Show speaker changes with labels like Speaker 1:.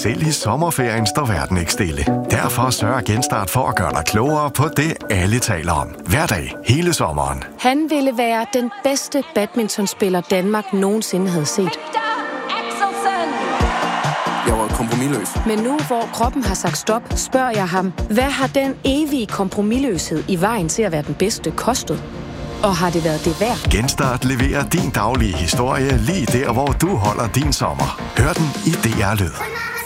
Speaker 1: Selv i sommerferien står verden ikke stille. Derfor sørger Genstart for at gøre dig klogere på det, alle taler om. Hver dag, hele sommeren.
Speaker 2: Han ville være den bedste badmintonspiller, Danmark nogensinde havde set.
Speaker 3: Jeg var kompromisløs.
Speaker 2: Men nu, hvor kroppen har sagt stop, spørger jeg ham, hvad har den evige kompromisløshed i vejen til at være den bedste kostet? Og har det været det værd?
Speaker 1: Genstart leverer din daglige historie lige der, hvor du holder din sommer. Hør den i DR Lyd.